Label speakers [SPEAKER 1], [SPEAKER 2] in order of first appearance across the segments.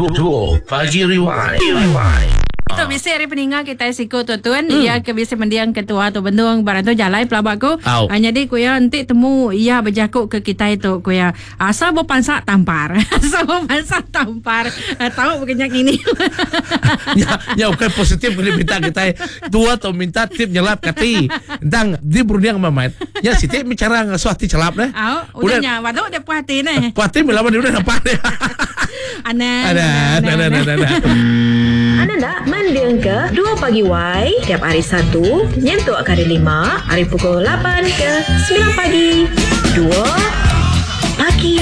[SPEAKER 1] Duo Pagi Rewind.
[SPEAKER 2] Tu biasa hari peningat kita siko tuan ia ke biasa mendiang ketua tu bendung barang tu jalan pelabak ko hanya di kuya nanti temu ia berjakuk ke kita itu kuya asal berpansak tampar tahu berkenyak ini
[SPEAKER 1] ya bukan positif kalau minta kita tua atau minta tip nyelap kati tentang di berundang mamat ya si tip bicara ngasuh hati celap deh
[SPEAKER 2] udahnya waduh dia puati nih
[SPEAKER 1] puati melawan dia udah nampak deh
[SPEAKER 2] ada
[SPEAKER 3] Anda nak mendiang ke 2 Pagi Y tiap hari Sabtu nyentuk ke hari 5 hari pukul 8 ke 9 pagi 2 Pagi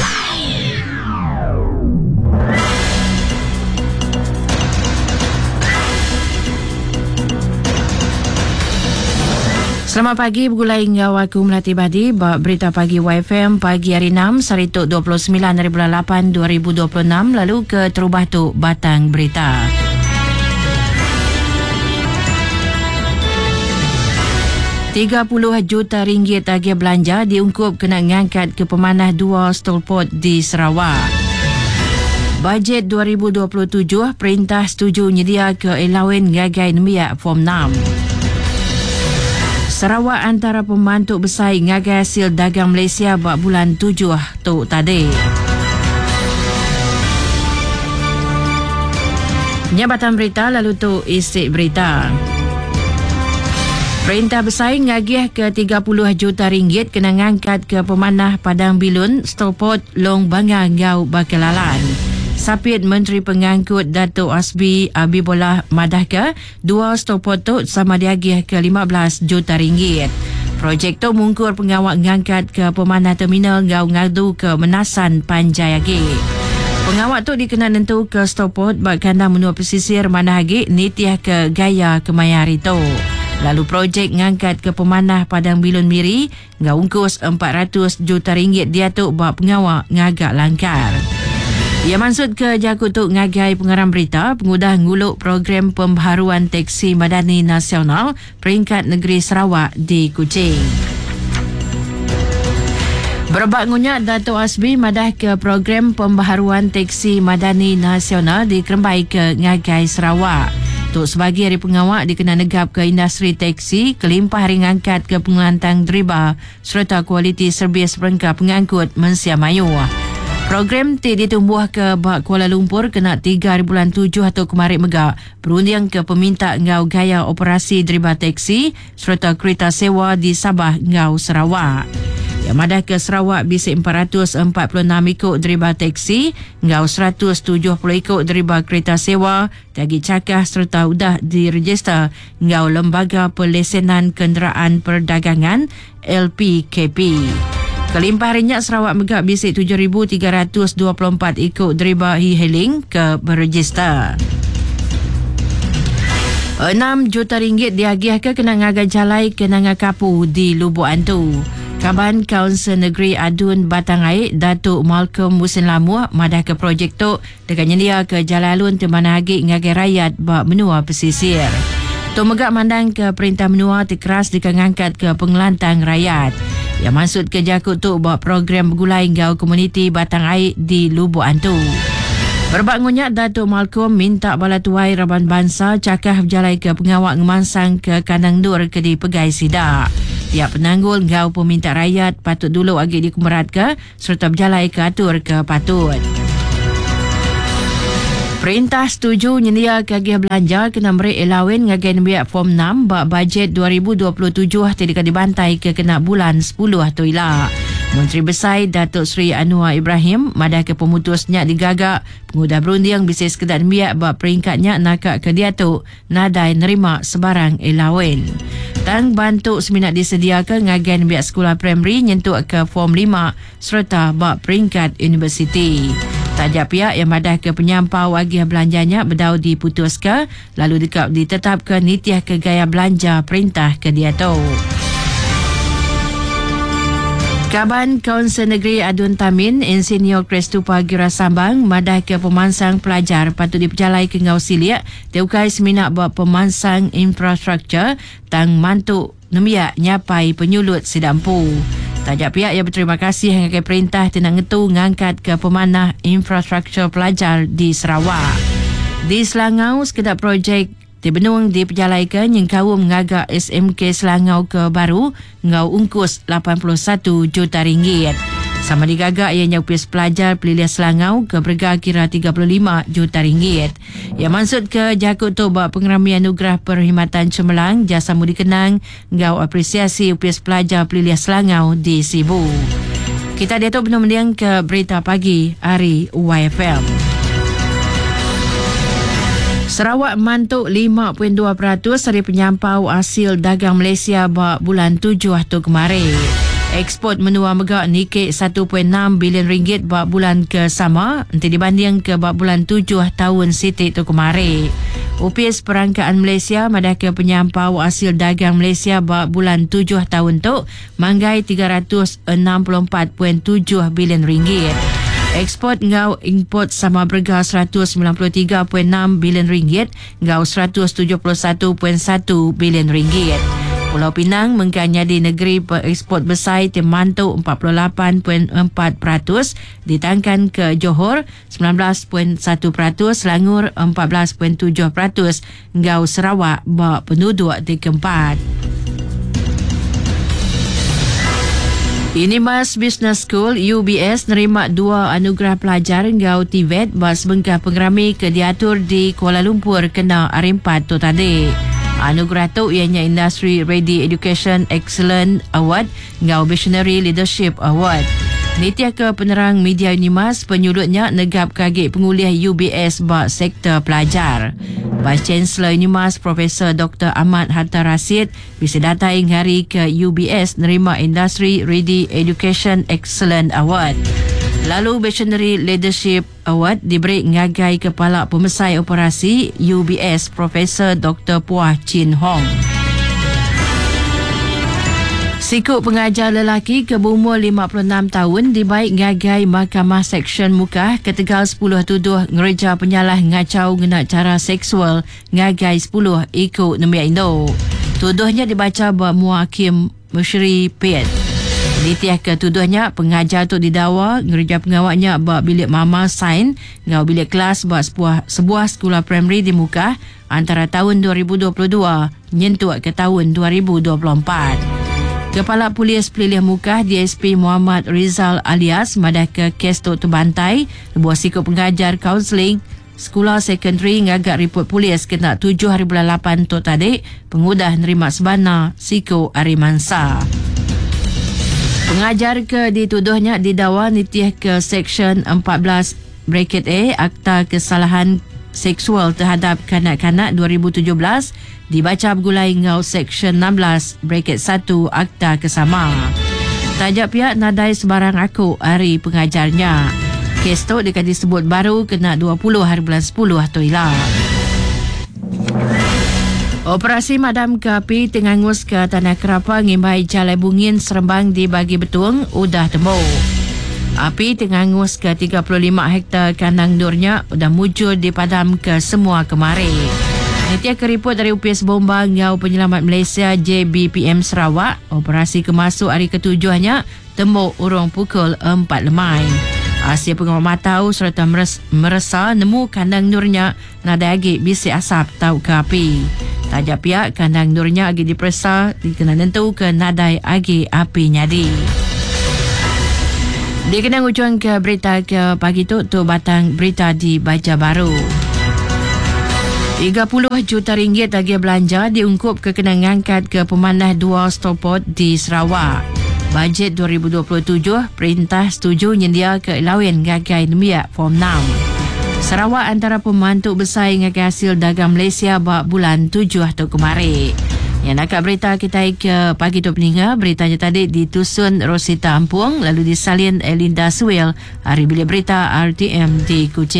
[SPEAKER 2] Selamat pagi, bergulai hingga aku Melati Badi. Berita pagi YFM pagi hari 6 Sarituk 29 hari bulan 8 2026. Lalu ke Terubah tu Batang Berita. RM30 juta agih belanja diungkup kena ngangkat ke pemanah 2 stolpot di Sarawak. Bajet 2027 perintah setuju nyedia ke elawen gagai nemiak Form 6. Sarawak antara pembantu bersaing ngagai hasil dagang Malaysia bak bulan 7 tu tadi. Nyabatan berita lalu tu isi berita. Perintah bersaing ngagih ke RM30 juta kena ngangkat ke pemanah Padang Bilun, Stolpot, Long Bangga, Ngau, Bakalalan. Sapit Menteri Pengangkut Datuk Asbi Abibollah Madahka, 2 stolpot tu sama diagih ke RM15 juta. Projek tu mungkur pengawak ngangkat ke pemanah terminal Ngau Ngadu ke Menasan Panjayagi. Pengawak tu dikena nentu ke stolpot bak kandang menua pesisir Manahagi nitiah ke Gaya Kemayari tu. Lalu projek ngangkat ke pemanah Padang Bilun Miri ngau ungkus RM400 juta dia tu bak pengawak ngagak langkar. Ia maksud ke Jakutuk ngagai pengarang berita pengudah nguluk program pembaharuan teksi madani nasional peringkat negeri Sarawak di Kuching. Berbak ngunyak Datuk Asbi madah ke program pembaharuan teksi madani nasional di Kerembai ke ngagai Sarawak. Tuk sebagai hari pengawak dikena negap ke industri teksi kelimpah hari ngangkat ke pengelantang deriba serta kualiti servis perengkap pengangkut Mensia Mayu. Program ti ditumbuh ke Bak Kuala Lumpur kena 3 hari bulan 7 atau kemarin megak berundiang ke peminta ngau gaya operasi deriba teksi serta kereta sewa di Sabah ngau Sarawak. Yang madah ke Sarawak bisik 446 ikut deriba teksi, ngau 170 ikut deriba kereta sewa, tagi cakah serta udah diregister ngau Lembaga Pelesenan Kenderaan Perdagangan LPKP. Kelimpah harinya Sarawak megak bisik 7,324 ikut deriba e-hailing ke berregister. RM6 juta diagih ke kena ngagai jalai kena ngakapu di Lubuk Antu. Kaban Kaunsil Negeri Adun Batangai Datuk Malcolm Musin Lamu madah ke projek tu dengan nyedia ke jalan alun Temanahagi ngagai rakyat bak menua pesisir. Tu megak mandang ke perintah menua terkeras dikangangkat ke pengelantang rakyat. Yang maksud ke Jakut tu buat program bergulai ngau komuniti batang air di Lubuk Antu. Berbak ngunyak Datuk Malcolm minta bala tuai Raban Bangsa cakah berjalai ke pengawak ngemansang ke kandang dur ke di Pegai Sidak. Tiap penanggul ngau peminta rakyat patut dulu agak dikemerat ke serta berjalai ke atur ke patut. Perintah setuju nyedia kagih belanja kena beri elawen ngagai nembiak Form 6 bak bajet 2027 tidak dibantai ke kena bulan 10 atau ilah. Menteri Besar Datuk Seri Anwar Ibrahim madah ke pemutusnya digagak pengudah berundiang bisnes sekedar nembiak bak peringkatnya nakak ke dia tu nadai nerima sebarang elawen. Tang bantu seminat disediakan ngagai nembiak sekolah primary nyentuk ke Form 5 serta bak peringkat universiti. Tajak pihak yang madah ke penyampau agih belanjanya berdau diputuskan lalu ditetapkan nitiah ke gaya belanja perintah ke dia tu. Kaban Kaunsil Negeri Adun Tamin Insinyur Kristupa Gira Sambang madah ke pemansang pelajar patut diperjalai ke ngau silik teukai seminak buat pemansang infrastruktur tang mantuk nemiak nyapai penyulut sidampu. Tajak pihak yang berterima kasih dengan perintah tindak ngetu ngangkat ke pemanah infrastruktur pelajar di Sarawak. Di Selangau, sekedar projek Tibenung diperjalaikan yang kau mengagak SMK Selangau ke baru ngau ungkus 81 juta ringgit. Sama digagak ianya upis pelajar pilihan Selangau ke berga kira 35 juta ringgit. Yang maksud ke jakut tu buat pengerami anugerah perkhidmatan cemerlang jasa mudi kenang ngau apresiasi upis pelajar pilihan Selangau di Sibu. Kita datuk benar-benar ke berita pagi hari YFM. Sarawak mantuk 5.2% dari penyampau hasil dagang Malaysia bulan 7 tu kemarin. Ekspor menua megak nikik 1.6 bilion ringgit buat bulan ke sama nanti dibanding ke bulan 7 tahun sitik tu kemarin. Upis perangkaan Malaysia madah ke penyampau hasil dagang Malaysia buat bulan 7 tahun tu manggai 364.7 bilion ringgit. Ekspor ngau import sama berga 193.6 bilion ringgit ngau 171.1 bilion ringgit. Pulau Pinang menjadi negeri berekspor besar termantuk 48.4%, ditangkan ke Johor 19.1%, Selangor 14.7%, ngau Sarawak penduduk di keempat. Unimas Business School UBS nerima 2 anugerah pelajar ngau TVET bas bengkah pengerami ke diatur di Kuala Lumpur kena R4 tu tadi. Anugerah tu ianya Industry Ready Education Excellence Award ngau Visionary Leadership Award. Nitia ke penerang media Unimas penyulutnya negap kagik penguliah UBS bak sektor pelajar. Vice Chancellor Unimas Profesor Dr. Ahmad Hatta Rashid bisa datang hari ke UBS nerima Industry Ready Education Excellence Award. Lalu Visionary Leadership Award diberi ngagai Kepala Pemesai Operasi UBS Profesor Dr. Puah Chin Hong. Sikut pengajar lelaki ke berumur 56 tahun dibaik ngagai Mahkamah Seksyen Mukah ke Tegal 10 tuduh ngereja penyalah ngacau ngenak cara seksual ngagai 10 ikut Nembia Indo. Tuduhnya dibaca bermuah Hakim Musyri Piet. Ditiah ke tuduhnya pengajar tu didakwa ngereja pengawaknya buat bilik mama sain ngau bilik kelas buat sebuah sekolah primary di Mukah antara tahun 2022 nyentuh ke tahun 2024. Kepala Polis Pelilih Mukah DSP Muhammad Rizal alias madah ke kes tu terbantai buat sikut pengajar kaunseling sekolah sekondari ngagak report polis kena 7 hari bulan 8 tu tadi pengudah nerima sebana sikut hari mansa. Pengajar ke dituduhnya didakwa nitih ke Seksyen 14(A) Akta Kesalahan Seksual terhadap Kanak-kanak 2017 dibaca bergulai ngau Seksyen 16(1) Akta Kesama. Tajak pihak nadai sebarang aku hari pengajarnya. Kes tu dekat disebut baru kena 20 hari bulan 10 atau hilang. Operasi madam ke api tengangus ke Tanah Kerapa ngimbai Jalai Bungin Serembang di Bagi Betung udah temu. Api tengangus ke 35 hektar kandang durnya udah muncul dipadam ke semua kemari. Nitia keriput dari UPS Bomba ngau Penyelamat Malaysia JBPM Sarawak, operasi kemasuk hari ketujuhnya temu urung pukul 4 lemai. Hasil pengamatan serta merasa nemu kandang nurnya nada agi bisik asap tau ke api. Tajak pihak kandang nurnya agi diperiksa dikena nentu ke nadai agi api nyadi. Dikenang ujung ke berita ke pagi tu batang berita di Baja Baru. 30 juta ringgit lagi belanja diungkup ke kena ngangkat ke pemanah dual stopot di Sarawak. Bajet 2027 perintah setuju nyendia ke lawen gagai nemiak Form 6. Sarawak antara pembantu besar ngagai hasil dagang Malaysia bulan 7 atau kemarin. Yang nak berita kita ke pagi tu peninga, beritanya tadi ditusun Rosita Ampung lalu disalin Elinda Suel hari bilik berita RTM di Kuching.